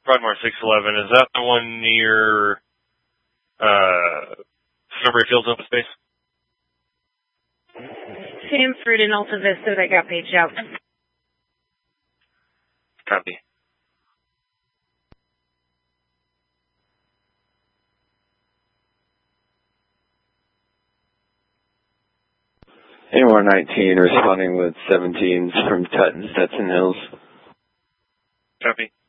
Broadmoor 611, is that the one near Strawberry Fields Open Space? Sanford and Alta Vista that got paged out. Copy. AOR 19 responding with 17s from Stetson Hills. Copy.